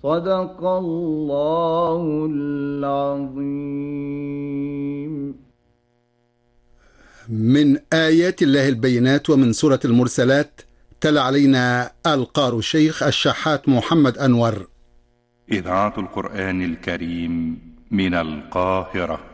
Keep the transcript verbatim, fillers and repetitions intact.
صدق الله العظيم. من آيات الله البينات ومن سورة المرسلات تلا علينا القار الشيخ الشحات محمد أنور. إذاعة القرآن الكريم من القاهرة.